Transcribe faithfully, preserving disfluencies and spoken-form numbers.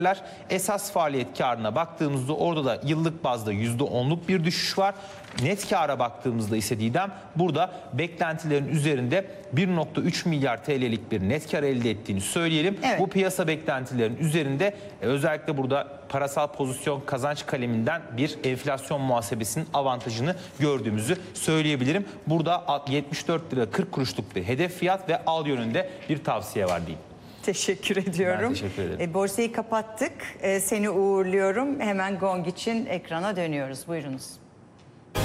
Esas faaliyet karına baktığımızda orada da yıllık bazda yüzde onluk bir düşüş var. Net kâra baktığımızda ise Didem burada beklentilerin üzerinde bir nokta üç milyar T L'lik bir net kar elde ettiğini söyleyelim. Evet. Bu piyasa beklentilerin üzerinde e, özellikle burada parasal pozisyon kazanç kaleminden bir enflasyon muhasebesinin avantajını gördüğümüzü söyleyebilirim. Burada yetmiş dört lira kırk kuruşluk bir hedef fiyat ve al yönünde bir tavsiye var diyeyim. Teşekkür ediyorum. Ben teşekkür ederim. E, borsayı kapattık. E, seni uğurluyorum. Hemen Gong için ekrana dönüyoruz. Buyurunuz.